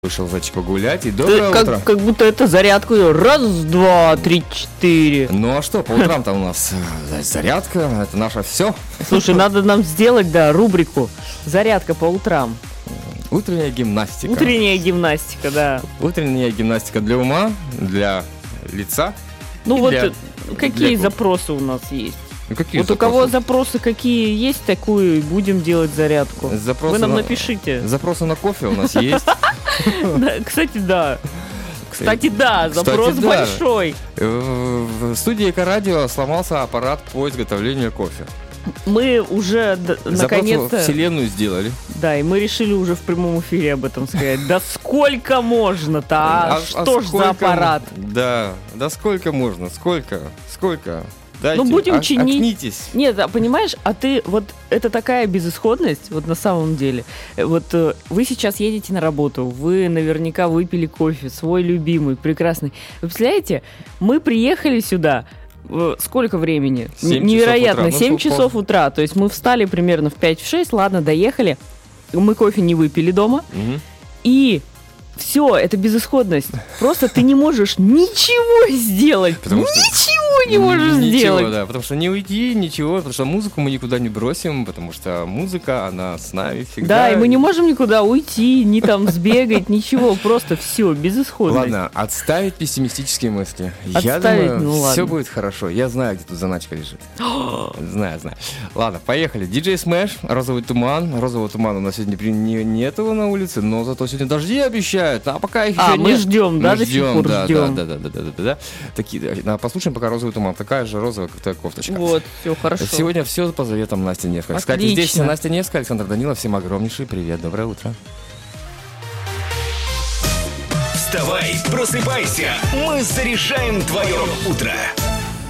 Вышел зайчик погулять, и доброе утро. Как будто это зарядку. Раз, два, три, четыре. Ну а что, по утрам там у нас зарядка, это наше все. Слушай, надо нам сделать, рубрику «Зарядка по утрам». Утренняя гимнастика. Утренняя гимнастика, да. Утренняя гимнастика для ума, для лица. Ну вот какие запросы у нас есть? Какие вот у кого запросы какие есть, такую и будем делать зарядку. Вы нам напишите. Запросы на кофе у нас есть. Кстати, да. Запрос большой. В студии Эко-радио сломался аппарат по изготовлению кофе. Мы уже наконец-то... Запрос вселенную сделали. Да, и мы решили уже в прямом эфире об этом сказать. Да сколько можно-то, Что ж за аппарат? Да сколько можно, сколько? Дайте, будем чинить. Окнитесь. Нет, понимаешь, ты вот это такая безысходность, вот на самом деле. Вот вы сейчас едете на работу, вы наверняка выпили кофе, свой любимый, прекрасный. Вы представляете, мы приехали сюда, сколько времени? 7 Невероятно, часов утра. 7 часов утра. То есть мы встали примерно в 5-6, ладно, доехали, мы кофе не выпили дома, и... Все, это безысходность. Просто ты не можешь ничего сделать. Ничего не можешь сделать. Да, потому что не уйти, ничего, потому что музыку мы никуда не бросим, потому что музыка, она с нами всегда. Да, и мы не можем никуда уйти, ни там сбегать, ничего. Просто все, безысходность. Ладно, отставить пессимистические мысли. Я думаю, все будет хорошо. Я знаю, где тут заначка лежит. Знаю. Ладно, поехали. DJ Smash, «Розовый туман». Розового тумана у нас сегодня нету на улице, но зато сегодня дожди обещают. А пока их еще нет. Мы ждем, до сих пор ждем. Да. Такие, послушаем пока «Розовый туман». Такая же розовая, как твоя кофточка. Вот, все хорошо. Сегодня все по заветам Насти Невской. Кстати, здесь Настя Невская, Александр Данилов. Всем огромнейший привет, доброе утро. Вставай, просыпайся, мы заряжаем твое утро.